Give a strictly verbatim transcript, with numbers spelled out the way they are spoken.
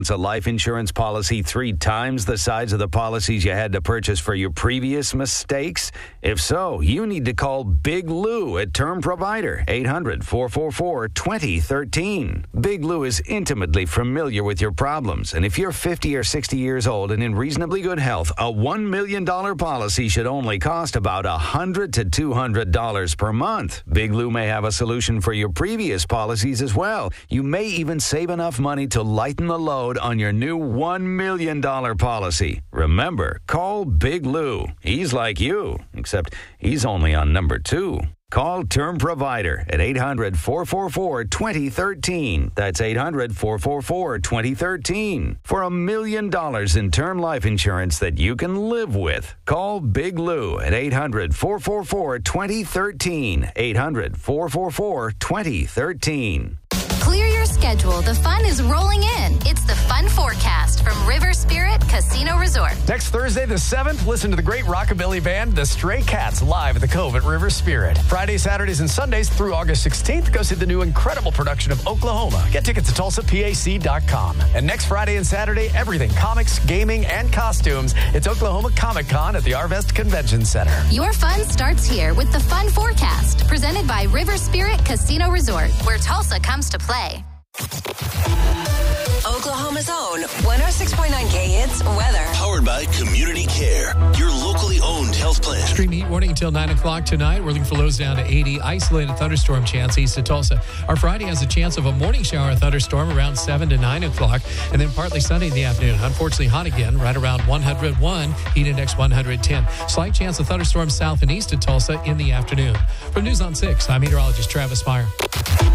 It's a life insurance policy three times the size of the policies you had to purchase for your previous mistakes? If so, you need to call Big Lou at Term Provider, eight hundred, four four four, two zero one three. Big Lou is intimately familiar with your problems, and if you're fifty or sixty years old and in reasonably good health, a one million dollars policy should only cost about one hundred to two hundred dollars per month. Big Lou may have a solution for your previous policies as well. You may even save enough money to lighten the load on your new one million dollars policy. Remember, call Big Lou. He's like you, except he's only on number two. Call Term Provider at eight hundred, four four four, two zero one three. That's eight hundred, four four four, two zero one three. For a million dollars in term life insurance that you can live with. Call Big Lou at eight hundred, four four four, two zero one three. eight hundred, four four four, two zero one three. Clear your schedule. The fun is rolling in. It's the Fun Forecast from River Spirit Casino Resort. Next Thursday, the seventh, listen to the great rockabilly band, the Stray Cats, live at the Cove at River Spirit. Fridays, Saturdays, and Sundays through August sixteenth, go see the new incredible production of Oklahoma. Get tickets at Tulsa Pac dot com. And next Friday and Saturday, everything comics, gaming, and costumes. It's Oklahoma Comic Con at the Arvest Convention Center. Your fun starts here with the Fun Forecast, presented by River Spirit Casino Resort, where Tulsa comes to play. Oklahoma's own one oh six point nine K Hits weather. Powered by Community Care, your locally owned health plan. Extreme heat warning until nine o'clock tonight. We're looking for lows down to eighty. Isolated thunderstorm chance east of Tulsa. Our Friday has a chance of a morning shower thunderstorm around seven to nine o'clock. And then partly sunny in the afternoon. Unfortunately hot again, right around one hundred one. Heat index one hundred ten. Slight chance of thunderstorms south and east of Tulsa in the afternoon. From News on six, I'm meteorologist Travis Meyer.